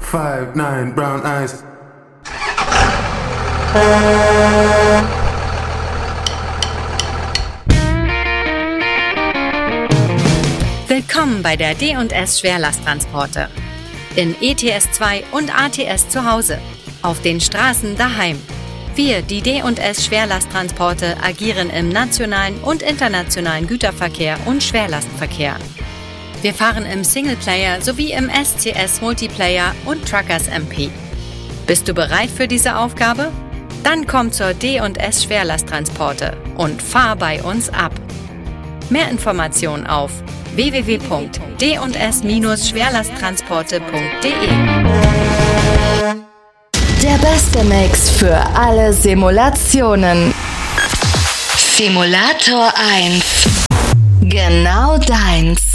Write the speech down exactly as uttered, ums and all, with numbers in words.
five, nine, brown eyes. Willkommen bei der D und S Schwerlasttransporte. In E T S zwei und A T S zu Hause. Auf den Straßen daheim. Wir, die D und S Schwerlasttransporte, agieren im nationalen und internationalen Güterverkehr und Schwerlastverkehr. Wir fahren im Singleplayer sowie im S C S Multiplayer und Truckers M P. Bist du bereit für diese Aufgabe? Dann komm zur D und S Schwerlasttransporte und fahr bei uns ab. Mehr Informationen auf w w w punkt d und s schwerlasttransporte punkt d e. Der beste Mix für alle Simulationen. Simulator eins. Genau deins.